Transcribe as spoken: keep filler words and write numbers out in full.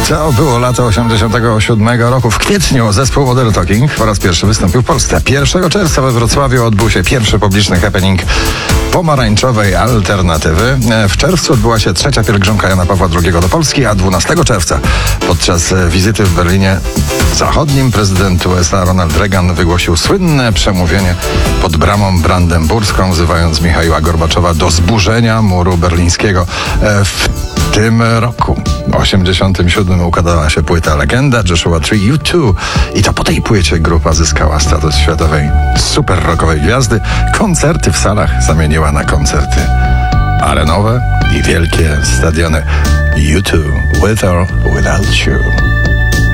To było lato osiemdziesiątego siódmego roku. W kwietniu zespół Modern Talking po raz pierwszy wystąpił w Polsce. pierwszego czerwca we Wrocławiu odbył się pierwszy publiczny happening pomarańczowej alternatywy. W czerwcu odbyła się trzecia pielgrzymka Jana Pawła drugiego do Polski, a dwunastego czerwca podczas wizyty w Berlinie Zachodnim prezydent U S A Ronald Reagan wygłosił słynne przemówienie pod bramą brandenburską, wzywając Michaiła Gorbaczowa do zburzenia muru berlińskiego. W tym roku, osiemdziesiątym siódmym, układała się płyta Legenda Joshua Tree U dwa i to po tej płycie grupa zyskała status światowej super rockowej gwiazdy. Koncerty w salach zamieniła na koncerty arenowe i wielkie stadiony. U dwa, With or Without You.